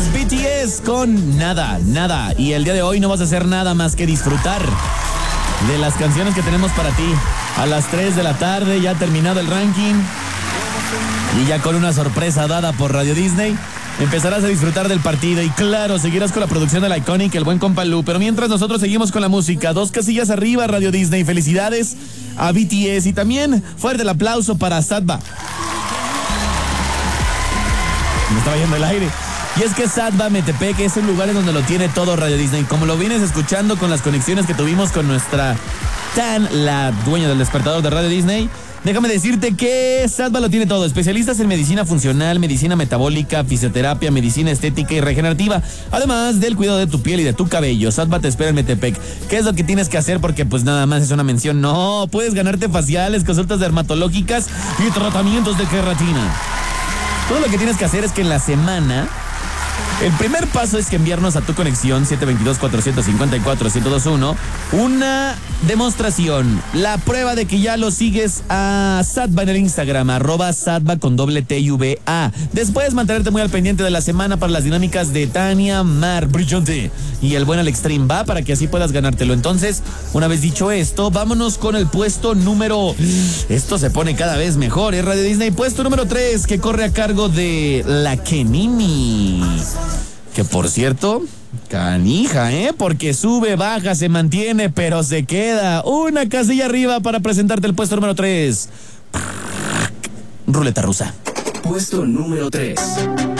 BTS con Nada. Y el día de hoy no vas a hacer nada más que disfrutar de las canciones que tenemos para ti. A las 3 de la tarde ya ha terminado el ranking. Y ya con una sorpresa dada por Radio Disney, empezarás a disfrutar del partido y claro, seguirás con la producción de la Iconic, el buen compa Lu. Pero mientras nosotros seguimos con la música, 2 casillas arriba, Radio Disney. Felicidades a BTS y también fuerte el aplauso para Sadba. Me estaba yendo el aire. Y es que Sadba Metepec es un lugar en donde lo tiene todo Radio Disney. Como lo vienes escuchando con las conexiones que tuvimos con nuestra Tan, la dueña del despertador de Radio Disney, déjame decirte que Sadba lo tiene todo. Especialistas en medicina funcional, medicina metabólica, fisioterapia, medicina estética y regenerativa. Además del cuidado de tu piel y de tu cabello. Sadba te espera en Metepec. ¿Qué es lo que tienes que hacer? Porque pues nada más es una mención. No, puedes ganarte faciales, consultas dermatológicas y tratamientos de queratina. Todo lo que tienes que hacer es que en la semana, el primer paso es que enviarnos a tu conexión 722-454-1021 una demostración, la prueba de que ya lo sigues a Sadba en el Instagram, @Sadba con @TUVA. Después mantenerte muy al pendiente de la semana para las dinámicas de Tania Mar Brillante y el buen Alex Trem, va, para que así puedas ganártelo. Entonces, una vez dicho esto, vámonos con el puesto número... Esto se pone cada vez mejor, ¿eh? Radio Disney, puesto número 3, que corre a cargo de la Kenini. Que por cierto, canija, porque sube, baja, se mantiene, pero se queda una casilla arriba para presentarte el puesto número 3. Ruleta rusa. Puesto número 3.